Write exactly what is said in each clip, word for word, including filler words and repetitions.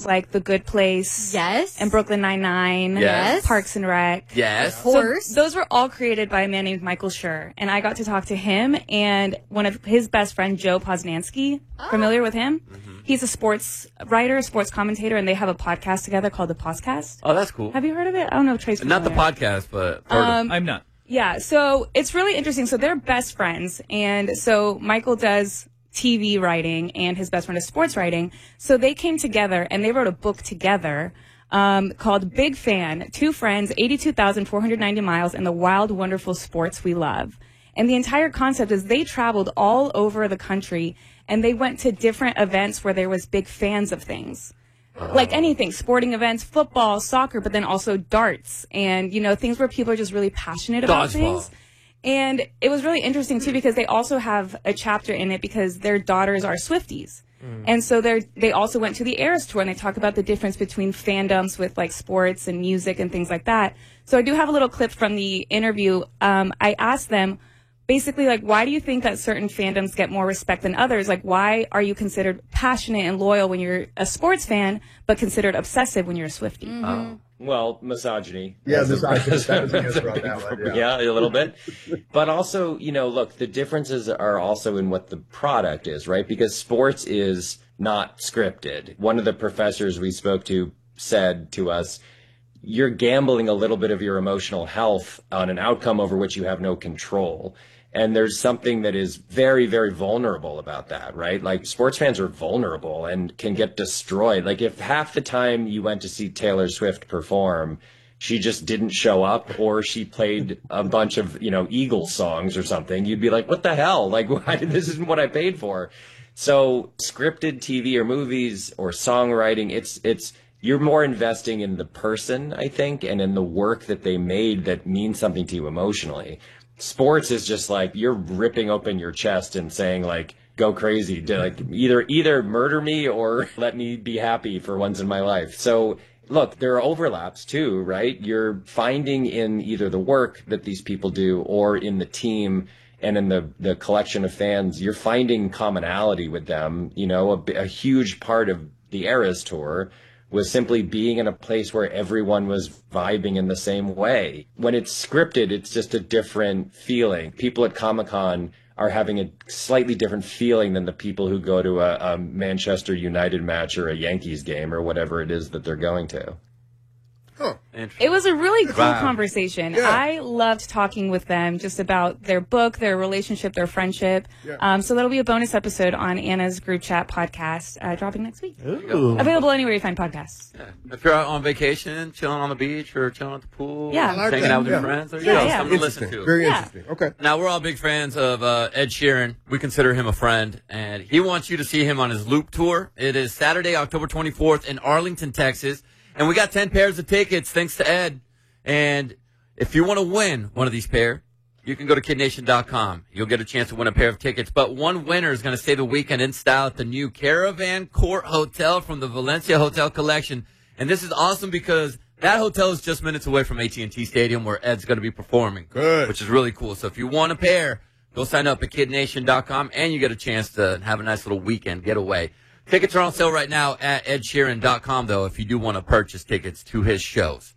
like The Good Place. Yes. And Brooklyn Nine-Nine. Yes. Parks and Rec. Yes. Of course. So those were all created by a man named Michael Schur. And I got to talk to him and one of his best friend, Joe Posnanski. Oh. Familiar with him? Mm-hmm. He's a sports writer, sports commentator, and they have a podcast together called The Poscast. Oh, that's cool. Have you heard of it? I don't know if Trace Not the familiar. podcast, but heard of Um, I'm not. Yeah, so it's really interesting. So they're best friends. And so Michael does T V writing and his best friend is sports writing. So they came together and they wrote a book together um, called Big Fan, Two Friends, eighty-two thousand four hundred ninety miles, and the Wild, Wonderful Sports We Love. And the entire concept is they traveled all over the country and they went to different events where there was big fans of things. Like anything, sporting events, football, soccer, but then also darts and, you know, things where people are just really passionate about Dodgeball. things. And it was really interesting, too, because they also have a chapter in it because their daughters are Swifties. Mm. And so they they also went to the Eras Tour, and they talk about the difference between fandoms with, like, sports and music and things like that. So I do have a little clip from the interview. Um, I asked them, basically, like, why do you think that certain fandoms get more respect than others? Like, why are you considered passionate and loyal when you're a sports fan, but considered obsessive when you're a Swiftie? Mm-hmm. Oh. Well, misogyny. Yeah, That's a- misogyny. That was the that's a answer on big that one, problem. yeah. Yeah, a little bit. But also, you know, look, the differences are also in what the product is, right? Because sports is not scripted. One of the professors we spoke to said to us, you're gambling a little bit of your emotional health on an outcome over which you have no control. And there's something that is very, very vulnerable about that, right? Like, sports fans are vulnerable and can get destroyed. Like, if half the time you went to see Taylor Swift perform, she just didn't show up, or she played a bunch of, you know, Eagles songs or something, you'd be like, what the hell? Like, why, this isn't what I paid for. So scripted T V or movies or songwriting, it's, it's, you're more investing in the person, I think, and in the work that they made that means something to you emotionally. Sports is just like you're ripping open your chest and saying, like, go crazy, like either either murder me or let me be happy for once in my life. So look, there are overlaps too, right? You're finding in either the work that these people do or in the team and in the the collection of fans, you're finding commonality with them. You know, a, a huge part of the Eras Tour was simply being in a place where everyone was vibing in the same way. When it's scripted, it's just a different feeling. People at Comic-Con are having a slightly different feeling than the people who go to a, a Manchester United match or a Yankees game or whatever it is that they're going to. Huh. It was a really cool Wow. conversation. Yeah. I loved talking with them just about their book, their relationship, their friendship. Yeah. Um, so that'll be a bonus episode on Anna's group chat podcast, uh, dropping next week. Ooh. Available anywhere you find podcasts. Yeah. If you're out on vacation, chilling on the beach or chilling at the pool, Yeah. I like hanging that. out with your Yeah. friends, there you Yeah, go. yeah. Something to listen Interesting. to. Very Yeah. interesting. Okay. Now, we're all big fans of uh, Ed Sheeran. We consider him a friend, and he wants you to see him on his Loop Tour. It is Saturday, October twenty-fourth in Arlington, Texas. And we got ten pairs of tickets, thanks to Ed. And if you want to win one of these pair, you can go to kid nation dot com. You'll get a chance to win a pair of tickets. But one winner is going to stay the weekend in style at the new Caravan Court Hotel from the Valencia Hotel Collection. And this is awesome because that hotel is just minutes away from A T and T Stadium where Ed's going to be performing. Good. Which is really cool. So if you want a pair, go sign up at kid nation dot com and you get a chance to have a nice little weekend getaway. Tickets are on sale right now at ed sheeran dot com, though, if you do want to purchase tickets to his shows.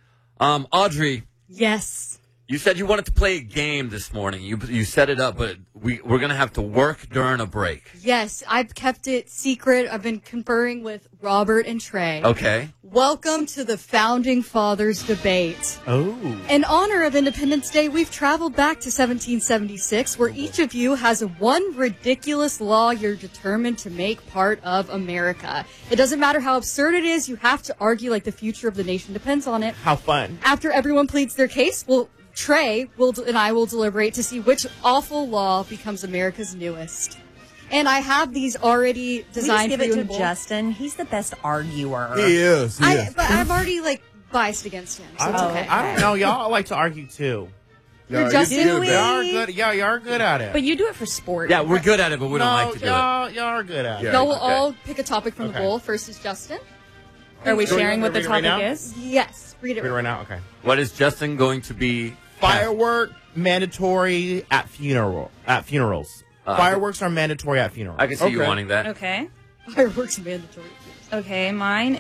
Um, Audrey, Yes. you said you wanted to play a game this morning. You you set it up, but we, we're going to have to work during a break. Yes, I've kept it secret. I've been conferring with Robert and Trey. Okay. Welcome to the Founding Fathers debate. Oh. In honor of Independence Day, we've traveled back to seventeen seventy-six, where each of you has one ridiculous law you're determined to make part of America. It doesn't matter how absurd it is, you have to argue like the future of the nation depends on it. How fun. After everyone pleads their case, we'll, Trey will, and I will deliberate to see which awful law becomes America's newest. And I have these already We just designed give for it you to in bold. Justin. He's the best arguer. He is. He I, is. but I'm already like biased against him, so I it's don't, okay. I don't know. Y'all like to argue too. You're No, Justin? you do we? that. Y'all are good. Yeah, y'all are good at it. But you do it for sport. Yeah, we're good at it, but we don't no, like to do it. y'all, y'all are good at it. Yeah. Y'all will Okay. all pick a topic from Okay. the bowl. First is Justin. Are we Do we sharing want what to the read it right topic now? is? Yes, read it. Read it Right. right now. Okay. What is Justin going to be? Firework mandatory at funeral at funerals. Uh, Fireworks are mandatory at funerals. I can see you Okay. wanting that. Okay. Fireworks mandatory. Okay, mine